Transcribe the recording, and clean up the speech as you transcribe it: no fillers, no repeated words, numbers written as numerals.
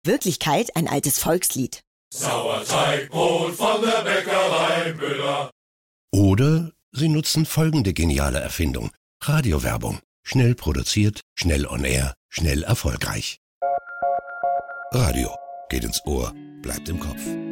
Wirklichkeit ein altes Volkslied. Sauerteigbrot von der Bäckerei Müller. Oder Sie nutzen folgende geniale Erfindung. Radiowerbung. Schnell produziert, schnell on air, schnell erfolgreich. Radio geht ins Ohr, bleibt im Kopf.